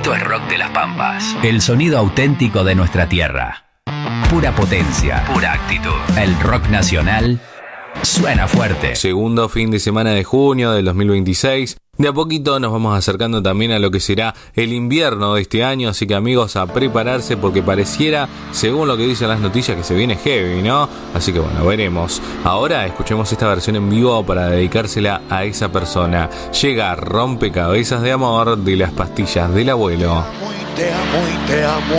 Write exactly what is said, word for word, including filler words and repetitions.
Esto es Rock de las Pampas. El sonido auténtico de nuestra tierra. Pura potencia, pura actitud. El rock nacional suena fuerte. Segundo fin de semana de junio del dos mil veintiséis. De a poquito nos vamos acercando también a lo que será el invierno de este año, así que amigos, a prepararse porque pareciera, según lo que dicen las noticias, que se viene heavy, ¿no? Así que bueno, veremos. Ahora escuchemos esta versión en vivo para dedicársela a esa persona. Llega Rompecabezas de Amor de las Pastillas del Abuelo. Te amo y te amo